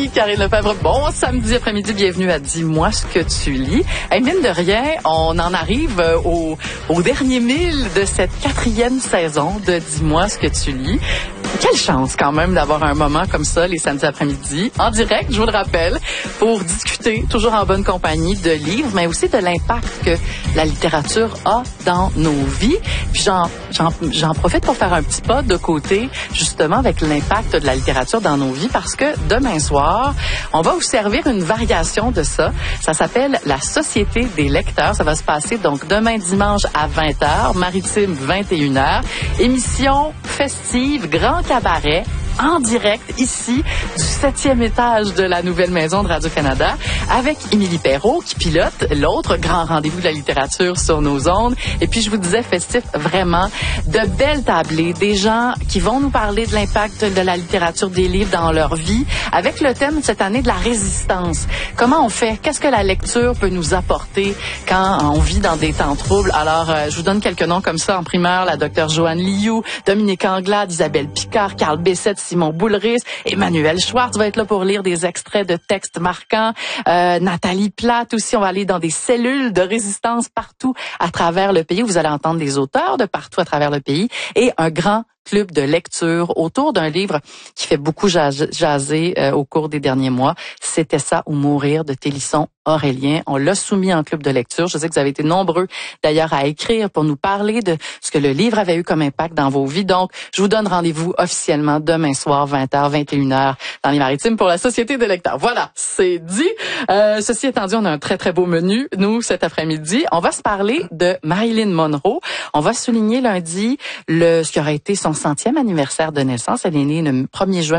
ici Karine Lefebvre. Bon samedi après-midi, bienvenue à Dis-moi ce que tu lis. Hey, mine de rien, on en arrive au dernier mille de cette 4e saison de Dis-moi ce que tu lis. Quelle chance quand même d'avoir un moment comme ça les samedis après-midi, en direct, je vous le rappelle, pour discuter, toujours en bonne compagnie, de livres, mais aussi de l'impact que la littérature a dans nos vies. Puis j'en profite pour faire un petit pas de côté, justement, avec l'impact de la littérature dans nos vies, parce que demain soir, on va vous servir une variation de ça. Ça s'appelle la Société des lecteurs. Ça va se passer donc demain dimanche à 20h, Maritime 21h. Émission festive, grand cabaret, en direct, ici, du 7e étage de la nouvelle maison de Radio-Canada, avec Émilie Perrault, qui pilote l'autre grand rendez-vous de la littérature sur nos ondes. Et puis, je vous disais, festif, vraiment, de belles tablées, des gens qui vont nous parler de l'impact de la littérature des livres dans leur vie, avec le thème cette année de la résistance. Comment on fait? Qu'est-ce que la lecture peut nous apporter quand on vit dans des temps troubles? Alors, je vous donne quelques noms comme ça en primeur, la docteure Joanne Liu, Dominique Anglade, Isabelle Picard, Carl Bessette, Simon Boulris, Emmanuel Schwartz va être là pour lire des extraits de textes marquants. Nathalie Platte aussi, on va aller dans des cellules de résistance partout à travers le pays. Vous allez entendre des auteurs de partout à travers le pays et un grand club de lecture autour d'un livre qui fait beaucoup jaser au cours des derniers mois. C'était ça ou mourir de Télisson Aurélien. On l'a soumis en club de lecture. Je sais que vous avez été nombreux d'ailleurs à écrire pour nous parler de ce que le livre avait eu comme impact dans vos vies. Donc, je vous donne rendez-vous officiellement demain soir, 20h, 21h dans les Maritimes pour la Société des lecteurs. Voilà, c'est dit. Ceci étant dit, on a un très, très beau menu. Nous, cet après-midi, on va se parler de Marilyn Monroe. On va souligner lundi ce qui aurait été son 100e anniversaire de naissance. Elle est née le 1er juin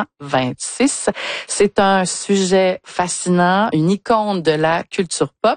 1926. C'est un sujet fascinant, une icône de la culture pop.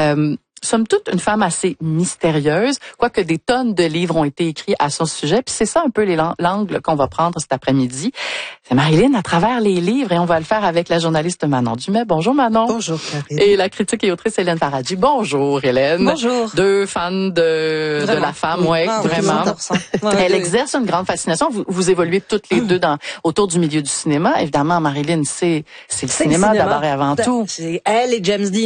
Somme toute, une femme assez mystérieuse, quoique des tonnes de livres ont été écrits à son sujet. Puis c'est ça un peu l'angle qu'on va prendre cet après-midi. C'est Marilyn à travers les livres et on va le faire avec la journaliste Manon Dumais. Bonjour Manon. Bonjour Karine. Et la critique et autrice Hélène Faradji. Bonjour Hélène. Bonjour. Deux fans de la femme, oui, vraiment. Elle exerce une grande fascination. Vous évoluez toutes les deux autour du milieu du cinéma. Évidemment, Marilyn, c'est le cinéma d'abord et avant tout. C'est elle et James Dean.